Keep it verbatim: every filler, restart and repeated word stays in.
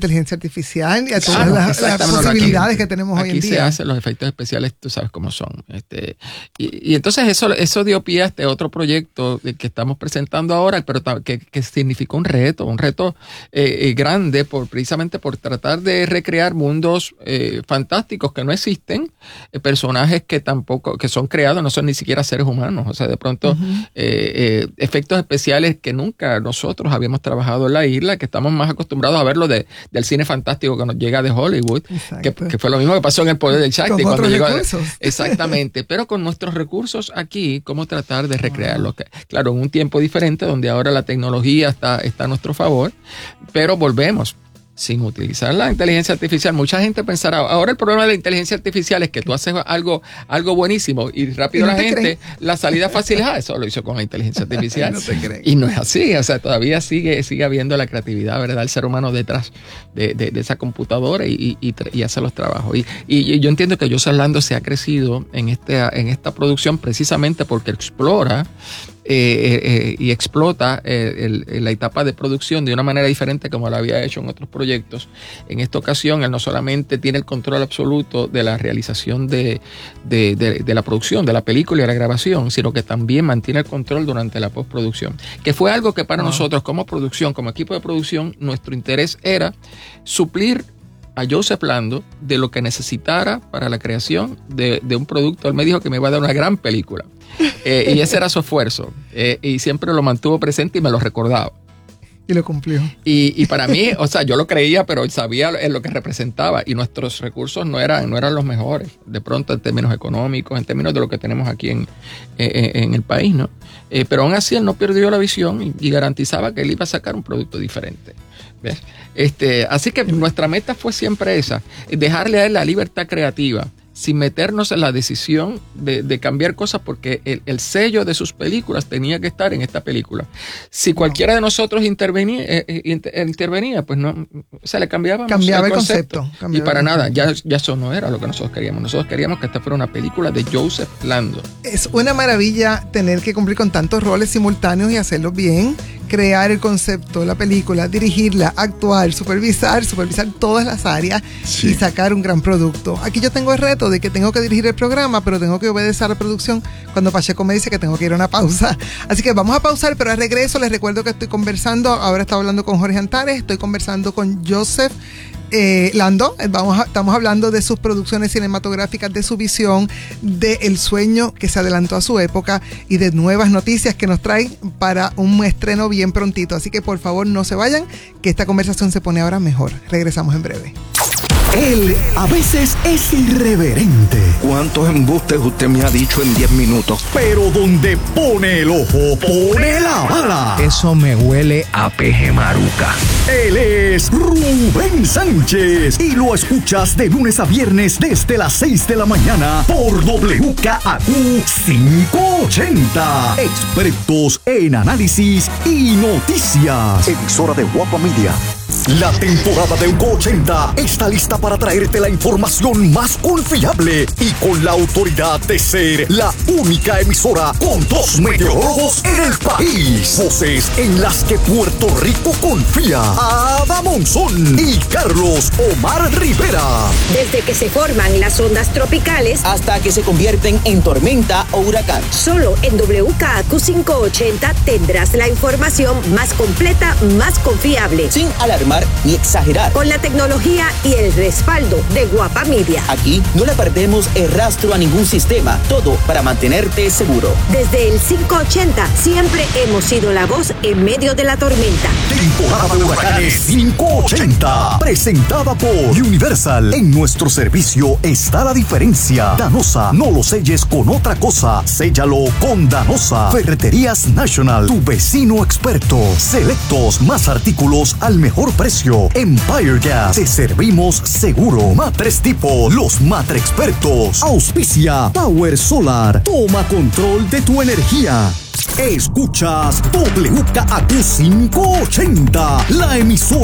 inteligencia artificial y a todas claro, las, las posibilidades aquí, que tenemos hoy en día. Aquí se hacen los efectos especiales, tú sabes cómo son. Este, y, y entonces eso, eso dio pie a este otro proyecto que estamos presentando ahora, pero que, que significó un reto, un reto eh, grande por, precisamente por tratar de recrear mundos eh, fantásticos que no existen, eh, personajes que tampoco, que son creados, no son ni siquiera seres humanos. O sea, de pronto, uh-huh. eh, eh, efectos especiales que nunca nosotros habíamos trabajado en la isla, que estamos más acostumbrados a verlo de, del cine fantástico que nos llega de Hollywood, que, que fue lo mismo que pasó en El Poder del Shakti. Con cuando llegó, recursos. Exactamente, pero con nuestros recursos aquí, cómo tratar de recrearlo. Wow. Claro, en un tiempo diferente, donde ahora la tecnología está, está a nuestro favor, pero volvemos. Sin utilizar la inteligencia artificial, mucha gente pensará, ahora el problema de la inteligencia artificial es que tú haces algo, algo buenísimo y rápido y no la gente, creen. La salida fácil es, ah, eso lo hizo con la inteligencia artificial. No y no es así, o sea, todavía sigue, sigue habiendo la creatividad, ¿verdad? El ser humano detrás de, de, de esa computadora y, y, y hace los trabajos. Y, y yo entiendo que Joseph Lando se ha crecido en, este, en esta producción precisamente porque explora Eh, eh, y explota eh, el, el, la etapa de producción de una manera diferente como lo había hecho en otros proyectos. En esta ocasión, él no solamente tiene el control absoluto de la realización de, de, de, de la producción, de la película y la grabación, sino que también mantiene el control durante la postproducción, que fue algo que para wow. nosotros como producción, como equipo de producción, nuestro interés era suplir a Joseph Lando de lo que necesitara para la creación de, de un producto. Él me dijo que me iba a dar una gran película. Eh, y ese era su esfuerzo. Eh, y siempre lo mantuvo presente y me lo recordaba. Y lo cumplió. Y, y para mí, o sea, yo lo creía, pero sabía en lo que representaba. Y nuestros recursos no eran, no eran los mejores. De pronto, en términos económicos, en términos de lo que tenemos aquí en, en, en el país, ¿no? Eh, pero aún así, él no perdió la visión y, y garantizaba que él iba a sacar un producto diferente. ¿Ves? Este, así que nuestra meta fue siempre esa, dejarle a él la libertad creativa, sin meternos en la decisión de, de cambiar cosas, porque el, el sello de sus películas tenía que estar en esta película. Si cualquiera de nosotros intervenía, eh, inter, intervenía pues no, o sea, le cambiábamos cambiaba el concepto. concepto. Cambiaba y para el nada, concepto. ya, ya eso no era lo que nosotros queríamos. Nosotros queríamos que esta fuera una película de Joseph Lando. Es una maravilla tener que cumplir con tantos roles simultáneos y hacerlo bien. Crear el concepto de la película, dirigirla, actuar, supervisar, supervisar todas las áreas sí. y sacar un gran producto. Aquí yo tengo el reto de que tengo que dirigir el programa, pero tengo que obedecer a la producción cuando Pacheco me dice que tengo que ir a una pausa. Así que vamos a pausar, pero al regreso les recuerdo que estoy conversando, ahora estaba hablando con Jorge Antares, estoy conversando con Joseph Eh, Lando, vamos a, estamos hablando de sus producciones cinematográficas, de su visión, de el sueño que se adelantó a su época y de nuevas noticias que nos trae para un estreno bien prontito. Así que por favor no se vayan, que esta conversación se pone ahora mejor. Regresamos en breve. Él a veces es irreverente. ¿Cuántos embustes usted me ha dicho en diez minutos? Pero donde pone el ojo, pone la bala. Eso me huele a peje maruca. Él es Rubén Sánchez y lo escuchas de lunes a viernes desde las seis de la mañana por W K A Q quinientos ochenta. Expertos en análisis y noticias. Emisora de Guapa Media. La temporada de U ochenta está lista para traerte la información más confiable y con la autoridad de ser la única emisora con dos meteorólogos en el país. Voces en las que Puerto Rico confía. Ada Monzón y Carlos Omar Rivera. Desde que se forman las ondas tropicales hasta que se convierten en tormenta o huracán. Solo en W K A Q quinientos ochenta tendrás la información más completa, más confiable. Sin alarmar ni exagerar. Con la tecnología y el respaldo de Guapa Media. Aquí no le perdemos el rastro a ningún sistema. Todo para mantenerte seguro. Desde el quinientos ochenta siempre hemos sido la voz en medio de la tormenta. Temporada de huracanes quinientos ochenta. Presentada por Universal. En nuestro servicio está la diferencia. Danosa, no lo selles con otra cosa. Séllalo con Danosa. Ferreterías National, tu vecino experto. Selectos, más artículos al mejor precio. Empire Gas, te servimos seguro. Matres Tipo, los matre expertos. Auspicia Power Solar. Toma control de tu energía. Escuchas W K A Q quinientos ochenta, la emisora